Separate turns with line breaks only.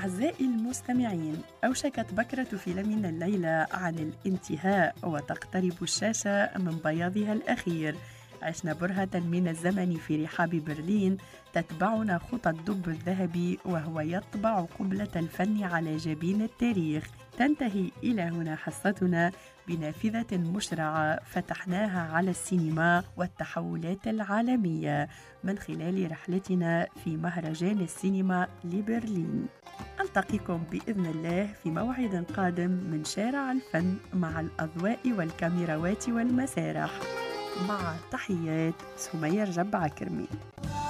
أعزائي المستمعين، أوشكت بكرة فيلمنا الليلة عن الانتهاء وتقترب الشاشة من بياضها الأخير. عشنا برهة من الزمن في رحاب برلين، تتبعنا خطى الدب الذهبي وهو يطبع قبلة الفن على جبين التاريخ. تنتهي إلى هنا حصتنا بنافذة مشرعة فتحناها على السينما والتحولات العالمية من خلال رحلتنا في مهرجان السينما لبرلين. ألتقيكم بإذن الله في موعد قادم من شارع الفن مع الأضواء والكاميرات والمسارح. مع تحيات سمية رجب عكرمي.